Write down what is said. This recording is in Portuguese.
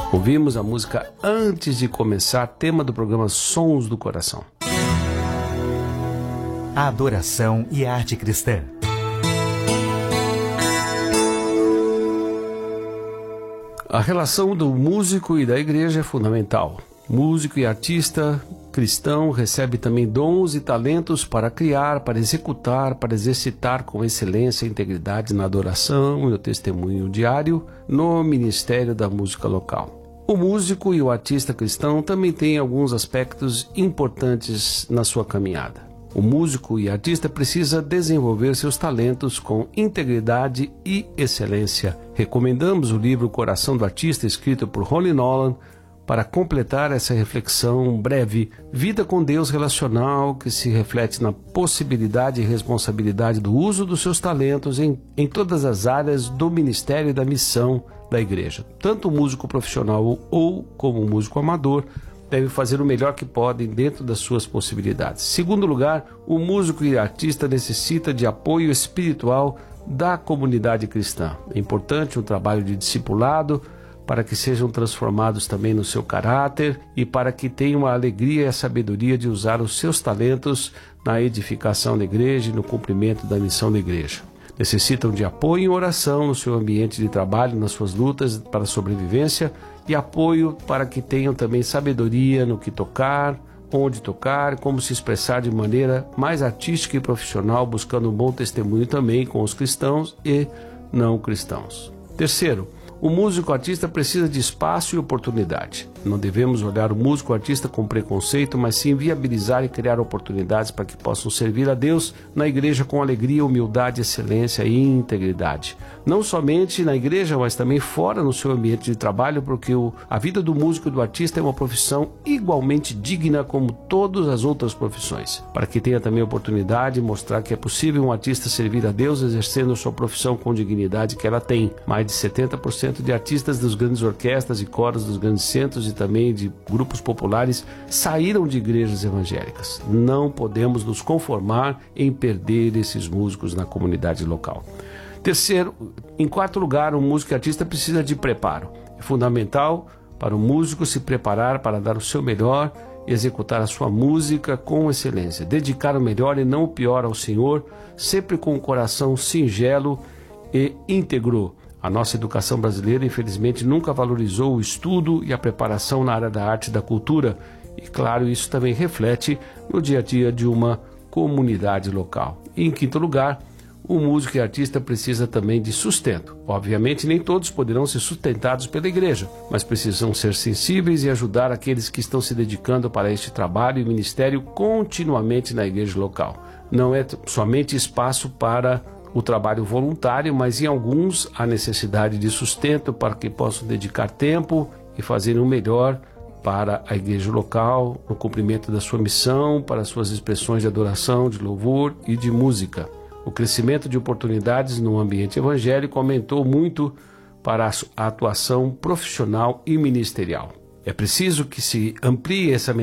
Ouvimos a música Antes de Começar, tema do programa Sons do Coração. A adoração e a arte cristã. A relação do músico e da igreja é fundamental. Músico e artista cristão recebe também dons e talentos para criar, para executar, para exercitar com excelência e integridade na adoração e no testemunho diário no ministério da música local. O músico e o artista cristão também têm alguns aspectos importantes na sua caminhada. O músico e artista precisa desenvolver seus talentos com integridade e excelência. Recomendamos o livro Coração do Artista, escrito por Holly Nolan, para completar essa reflexão breve. Vida com Deus relacional, que se reflete na possibilidade e responsabilidade do uso dos seus talentos em todas as áreas do ministério e da missão da igreja. Tanto o músico profissional ou como o músico amador devem fazer o melhor que podem dentro das suas possibilidades. Segundo lugar, o músico e artista necessita de apoio espiritual da comunidade cristã. É importante um trabalho de discipulado para que sejam transformados também no seu caráter e para que tenham a alegria e a sabedoria de usar os seus talentos na edificação da igreja e no cumprimento da missão da igreja. Necessitam de apoio e oração no seu ambiente de trabalho, nas suas lutas para a sobrevivência, e apoio para que tenham também sabedoria no que tocar, onde tocar, como se expressar de maneira mais artística e profissional, buscando um bom testemunho também com os cristãos e não cristãos. Terceiro, o músico artista precisa de espaço e oportunidade. Não devemos olhar o músico artista com preconceito, mas sim viabilizar e criar oportunidades para que possam servir a Deus na igreja com alegria, humildade, excelência e integridade. Não somente na igreja, mas também fora no seu ambiente de trabalho, porque a vida do músico e do artista é uma profissão igualmente digna como todas as outras profissões. Para que tenha também a oportunidade de mostrar que é possível um artista servir a Deus exercendo sua profissão com dignidade que ela tem. Mais de 70% de artistas das grandes orquestras e coros dos grandes centros e também de grupos populares saíram de igrejas evangélicas. Não podemos nos conformar em perder esses músicos na comunidade local. Terceiro, em quarto lugar, o músico e artista precisa de preparo. É fundamental para o músico se preparar para dar o seu melhor e executar a sua música com excelência. Dedicar o melhor e não o pior ao Senhor, sempre com um coração singelo e íntegro. A nossa educação brasileira, infelizmente, nunca valorizou o estudo e a preparação na área da arte e da cultura. E, claro, isso também reflete no dia a dia de uma comunidade local. E, em quinto lugar, o músico e artista precisa também de sustento. Obviamente, nem todos poderão ser sustentados pela igreja, mas precisam ser sensíveis e ajudar aqueles que estão se dedicando para este trabalho e ministério continuamente na igreja local. Não é somente espaço para o trabalho voluntário, mas em alguns há necessidade de sustento para que possam dedicar tempo e fazer o melhor para a igreja local, no cumprimento da sua missão, para suas expressões de adoração, de louvor e de música. O crescimento de oportunidades no ambiente evangélico aumentou muito para a atuação profissional e ministerial. É preciso que se amplie essa